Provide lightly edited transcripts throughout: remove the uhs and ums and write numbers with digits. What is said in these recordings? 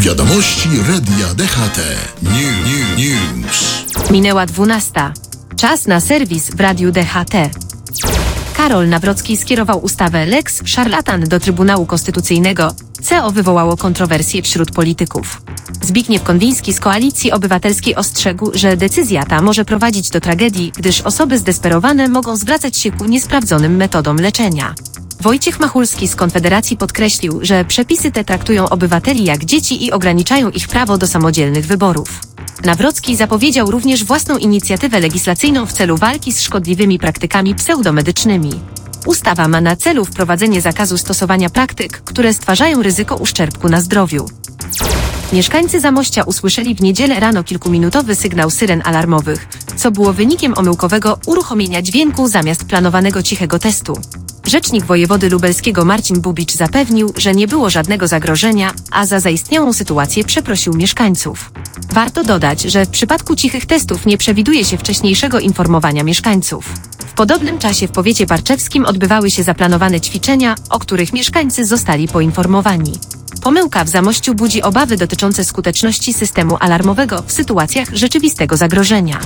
Wiadomości Radia DHT. News. Minęła 12. Czas na serwis w Radiu DHT. Karol Nawrocki skierował ustawę Lex Szarlatan do Trybunału Konstytucyjnego, co wywołało kontrowersje wśród polityków. Zbigniew Konwiński z Koalicji Obywatelskiej ostrzegł, że decyzja ta może prowadzić do tragedii, gdyż osoby zdesperowane mogą zwracać się ku niesprawdzonym metodom leczenia. Wojciech Machulski z Konfederacji podkreślił, że przepisy te traktują obywateli jak dzieci i ograniczają ich prawo do samodzielnych wyborów. Nawrocki zapowiedział również własną inicjatywę legislacyjną w celu walki z szkodliwymi praktykami pseudomedycznymi. Ustawa ma na celu wprowadzenie zakazu stosowania praktyk, które stwarzają ryzyko uszczerbku na zdrowiu. Mieszkańcy Zamościa usłyszeli w niedzielę rano kilkuminutowy sygnał syren alarmowych, co było wynikiem omyłkowego uruchomienia dźwięku zamiast planowanego cichego testu. Rzecznik wojewody lubelskiego Marcin Bubicz zapewnił, że nie było żadnego zagrożenia, a za zaistniałą sytuację przeprosił mieszkańców. Warto dodać, że w przypadku cichych testów nie przewiduje się wcześniejszego informowania mieszkańców. W podobnym czasie w powiecie parczewskim odbywały się zaplanowane ćwiczenia, o których mieszkańcy zostali poinformowani. Pomyłka w Zamościu budzi obawy dotyczące skuteczności systemu alarmowego w sytuacjach rzeczywistego zagrożenia.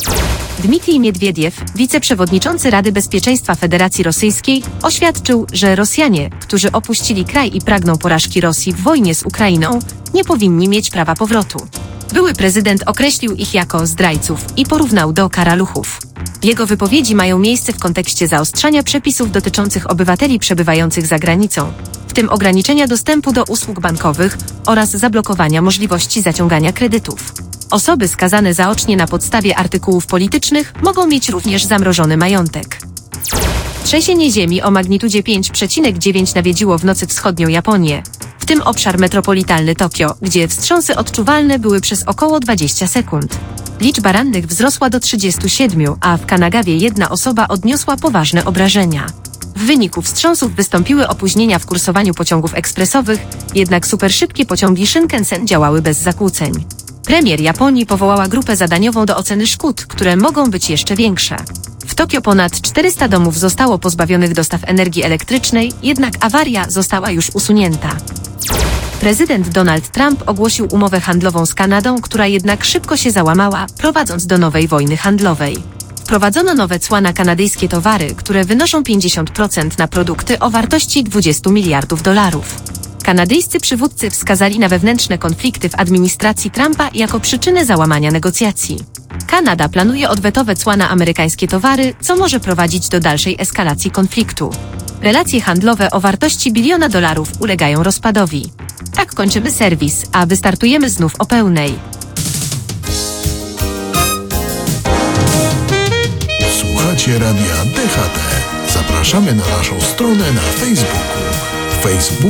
Dmitrij Miedwiediew, wiceprzewodniczący Rady Bezpieczeństwa Federacji Rosyjskiej, oświadczył, że Rosjanie, którzy opuścili kraj i pragną porażki Rosji w wojnie z Ukrainą, nie powinni mieć prawa powrotu. Były prezydent określił ich jako zdrajców i porównał do karaluchów. Jego wypowiedzi mają miejsce w kontekście zaostrzania przepisów dotyczących obywateli przebywających za granicą, w tym ograniczenia dostępu do usług bankowych oraz zablokowania możliwości zaciągania kredytów. Osoby skazane zaocznie na podstawie artykułów politycznych mogą mieć również zamrożony majątek. Trzęsienie ziemi o magnitudzie 5,9 nawiedziło w nocy wschodnią Japonię, w tym obszar metropolitalny Tokio, gdzie wstrząsy odczuwalne były przez około 20 sekund. Liczba rannych wzrosła do 37, a w Kanagawie jedna osoba odniosła poważne obrażenia. W wyniku wstrząsów wystąpiły opóźnienia w kursowaniu pociągów ekspresowych, jednak superszybkie pociągi Shinkansen działały bez zakłóceń. Premier Japonii powołała grupę zadaniową do oceny szkód, które mogą być jeszcze większe. W Tokio ponad 400 domów zostało pozbawionych dostaw energii elektrycznej, jednak awaria została już usunięta. Prezydent Donald Trump ogłosił umowę handlową z Kanadą, która jednak szybko się załamała, prowadząc do nowej wojny handlowej. Wprowadzono nowe cła na kanadyjskie towary, które wynoszą 50% na produkty o wartości $20 miliardów. Kanadyjscy przywódcy wskazali na wewnętrzne konflikty w administracji Trumpa jako przyczynę załamania negocjacji. Kanada planuje odwetowe cła na amerykańskie towary, co może prowadzić do dalszej eskalacji konfliktu. Relacje handlowe o wartości $1 biliona ulegają rozpadowi. Tak kończymy serwis, a wystartujemy znów o pełnej. Słuchacie Radia DHT. Zapraszamy na naszą stronę na Facebooku.